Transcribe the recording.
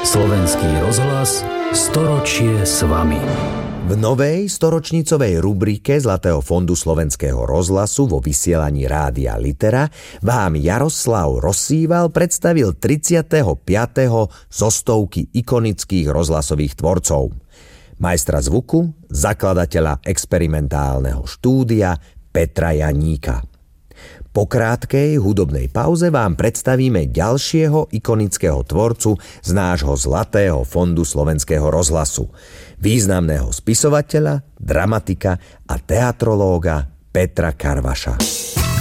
Slovenský rozhlas, storočie s vami. V novej storočnicovej rubrike Zlatého fondu Slovenského rozhlasu vo vysielaní Rádia Litera vám Jaroslav Rozsýval predstavil 35. zo stovky ikonických rozhlasových tvorcov. Majstra zvuku, zakladateľa experimentálneho štúdia Petra Janíka. Po krátkej hudobnej pauze vám predstavíme ďalšieho ikonického tvorcu z nášho Zlatého fondu Slovenského rozhlasu. Významného spisovateľa, dramatika a teatrológa Petra Karvaša.